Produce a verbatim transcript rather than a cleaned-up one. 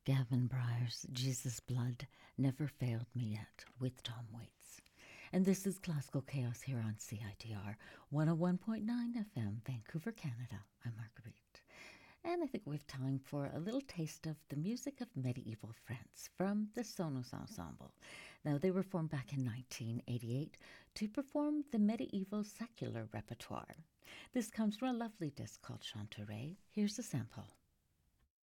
Gavin Bryars, Jesus Blood Never Failed Me Yet with Tom Waits. And this is Classical Chaos here on C I T R one oh one point nine F M, Vancouver, Canada. I'm Marguerite. And I think we have time for a little taste of the music of medieval France from the Sonos Ensemble. Now, they were formed back in nineteen eighty-eight to perform the medieval secular repertoire. This comes from a lovely disc called Chanteray. Here's a sample.